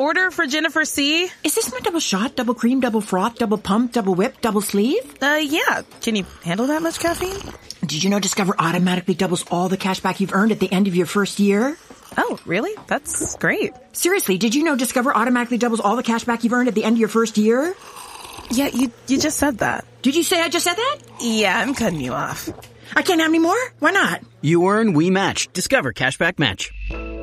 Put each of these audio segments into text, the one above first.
Order for Jennifer C. Is this my double shot, double cream, double froth, double pump, double whip, double sleeve? Yeah. Can you handle that much caffeine? Did you know Discover automatically doubles all the cash back you've earned at the end of your first year? Oh, really? That's great. Seriously, did you know Discover automatically doubles all the cash back you've earned at the end of your first year? Yeah, you just said that. Did you say I just said that? Yeah, I'm cutting you off. I can't have any more? Why not? You earn, we match. Discover Cashback Match.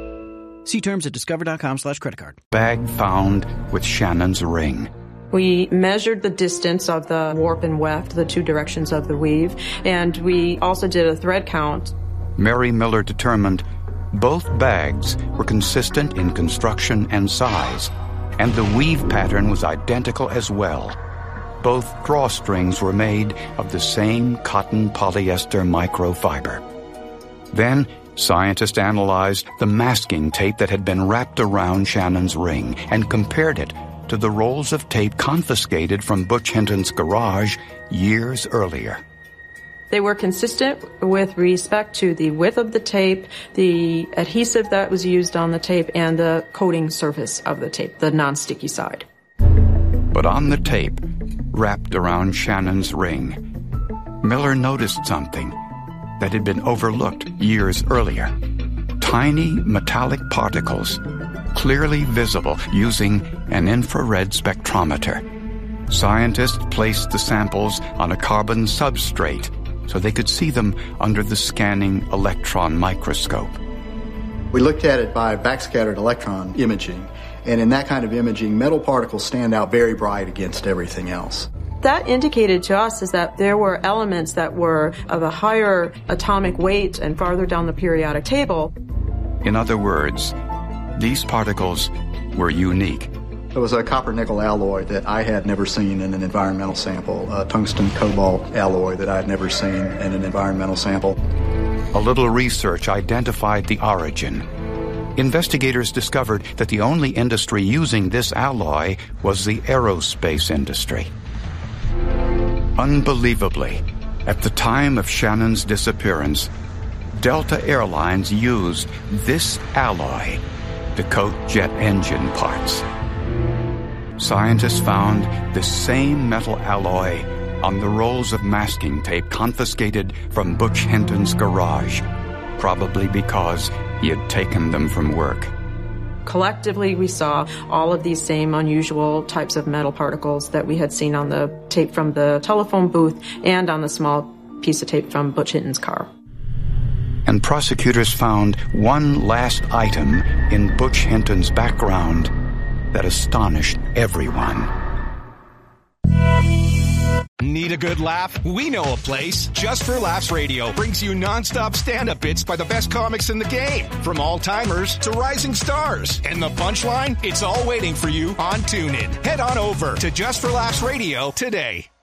See terms at discover.com/creditcard. Bag found with Shannon's ring. We measured the distance of the warp and weft, the two directions of the weave, and we also did a thread count. Mary Miller determined both bags were consistent in construction and size, and the weave pattern was identical as well. Both drawstrings were made of the same cotton polyester microfiber. Then, scientists analyzed the masking tape that had been wrapped around Shannon's ring and compared it to the rolls of tape confiscated from Butch Hinton's garage years earlier. They were consistent with respect to the width of the tape, the adhesive that was used on the tape, and the coating surface of the tape, the non-sticky side. But on the tape, wrapped around Shannon's ring, Miller noticed something that had been overlooked years earlier. Tiny metallic particles, clearly visible using an infrared spectrometer. Scientists placed the samples on a carbon substrate so they could see them under the scanning electron microscope. We looked at it by backscattered electron imaging, and in that kind of imaging, metal particles stand out very bright against everything else. That indicated to us is that there were elements that were of a higher atomic weight and farther down the periodic table. In other words, these particles were unique. It was a copper-nickel alloy that I had never seen in an environmental sample, a tungsten-cobalt alloy that I had never seen in an environmental sample. A little research identified the origin. Investigators discovered that the only industry using this alloy was the aerospace industry. Unbelievably, at the time of Shannon's disappearance, Delta Airlines used this alloy to coat jet engine parts. Scientists found the same metal alloy on the rolls of masking tape confiscated from Butch Hinton's garage, probably because he had taken them from work. Collectively, we saw all of these same unusual types of metal particles that we had seen on the tape from the telephone booth and on the small piece of tape from Butch Hinton's car. And prosecutors found one last item in Butch Hinton's background that astonished everyone. Need a good laugh? We know a place. Just for Laughs Radio brings you nonstop stand-up bits by the best comics in the game, from all-timers to rising stars. And the punchline? It's all waiting for you on TuneIn. Head on over to Just for Laughs Radio today.